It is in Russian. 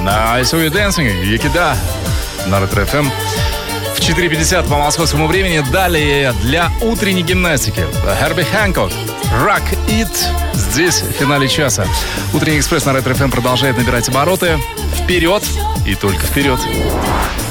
I Saw You Dancing, Якида на Ретро-ФМ. В 4:50 по московскому времени. Далее для утренней гимнастики Херби Хэнкок, Rock It. Здесь в финале часа. Утренний экспресс на Ретро-ФМ продолжает набирать обороты. Вперед и только вперед.